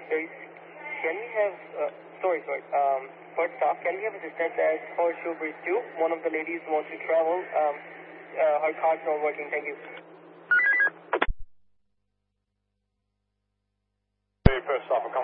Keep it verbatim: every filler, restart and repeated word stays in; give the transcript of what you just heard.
There's, can we have, uh, sorry, sorry, um, first off, can we have assistance at Horseshoe Bridge two? One of the ladies wants to travel. Um, uh, her card's not working. Thank you. First off,